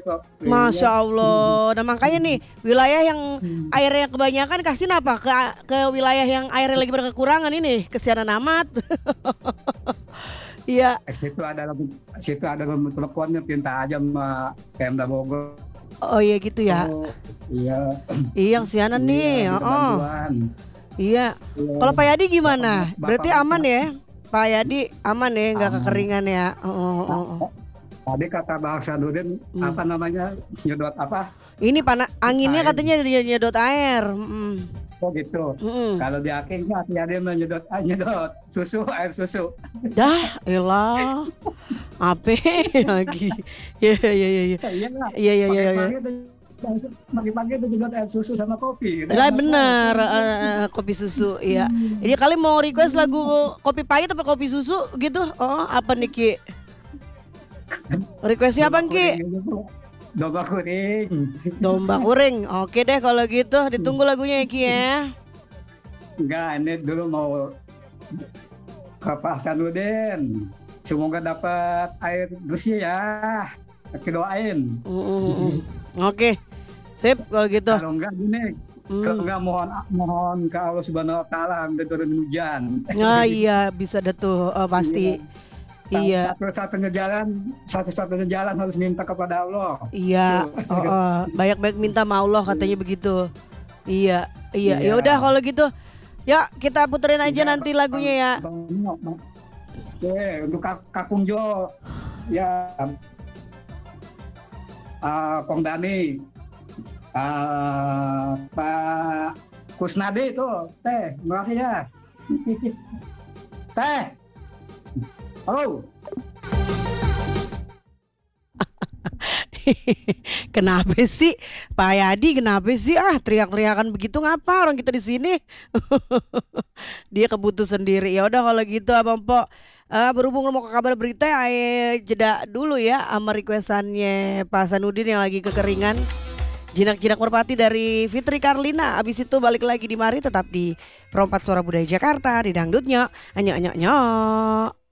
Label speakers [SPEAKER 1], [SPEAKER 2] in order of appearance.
[SPEAKER 1] kok. Iya.
[SPEAKER 2] Masya Allah. Nah makanya nih wilayah yang airnya kebanyakan kasihin apa ke wilayah yang airnya lagi berkekurangan ini kesianan amat. Iya.
[SPEAKER 1] Situ ada nomor teleponnya, minta aja sama Pemda Bogor.
[SPEAKER 2] Oh iya gitu ya.
[SPEAKER 1] Iya.
[SPEAKER 2] Iya kesianan nih.
[SPEAKER 1] Minta
[SPEAKER 2] Oh.
[SPEAKER 1] bantuan.
[SPEAKER 2] Iya.
[SPEAKER 1] Iya.
[SPEAKER 2] Kalau Pak Yadi gimana? Berarti
[SPEAKER 1] Bapak-
[SPEAKER 2] aman ya? Pak Yadi aman ya, nggak
[SPEAKER 1] Aman.
[SPEAKER 2] kekeringan ya? Oh.
[SPEAKER 1] Tadi kata Bang Sadudin apa namanya, nyedot apa?
[SPEAKER 2] Ini anginnya
[SPEAKER 1] Air.
[SPEAKER 2] katanya nyedot air.
[SPEAKER 1] Oh gitu. Kalau di Aking dia menyedot susu, air susu.
[SPEAKER 2] Dah, elah. Apa lagi? Iya. Iya.
[SPEAKER 1] Pagi-pagi itu nyedot air susu sama kopi.
[SPEAKER 2] Lah bener, kopi susu, iya. Ini kali mau request lagu kopi pahit apa kopi susu gitu? Oh, apa nih Ki? Requestnya apa Ki?
[SPEAKER 1] Domba kuning.
[SPEAKER 2] Domba kuring. Oke deh kalau gitu, ditunggu lagunya ya Ki ya.
[SPEAKER 1] Enggak, ini dulu mau ke Pak Sanudin. Semoga dapat air bersih ya. Kita doain.
[SPEAKER 2] Oke, sip kalau gitu.
[SPEAKER 1] Kalau enggak gini, kalau enggak mohon ke Allah Subhanahu Wa Taala minta turun hujan.
[SPEAKER 2] Nah iya bisa deh tuh, pasti. Iya.
[SPEAKER 1] Satu-satunya jalan harus minta kepada Allah.
[SPEAKER 2] Iya. Banyak-banyak minta sama Allah katanya begitu. Iya. Ya udah kalau gitu. Ya kita puterin aja nanti lagunya ya.
[SPEAKER 1] Oke, untuk Kakung Jo ya, Kong Dani, Pak Kusnadi itu, Teh, makasih ya. Teh, halo.
[SPEAKER 2] Kenapa sih Pak Yadi? Kenapa sih teriak-teriakan begitu? Ngapa orang kita di sini? Dia kebutuh sendiri. Ya udah kalau gitu Abang Po, berhubung mau ke kabar berita, ayo jeda dulu ya sama requestannya Pak Sanudin yang lagi kekeringan. Jinak-jinak merpati dari Fitri Karlina. Abis itu balik lagi di Mari, tetap di Perompat Suara Budaya Jakarta di Dangdutnya. Anyok.